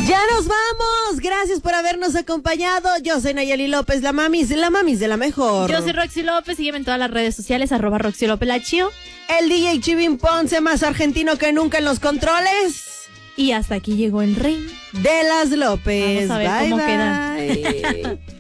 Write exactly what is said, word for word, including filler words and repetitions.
Ya nos vamos. Gracias por habernos acompañado. Yo soy Nayeli López, la mamis, la mamis de la mejor. Yo soy Roxy López, sígueme en todas las redes sociales, arroba Roxy López la Chío. El D J Chivin Ponce, más argentino que nunca en los controles. Y hasta aquí llegó el ring de las López. Vamos a ver bye, cómo bye. queda.